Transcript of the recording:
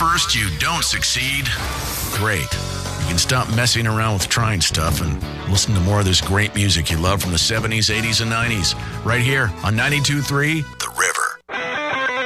first you don't succeed? Great. You can stop messing around with trying stuff and listen to more of this great music you love from the 70s, 80s, and 90s right here on 92.3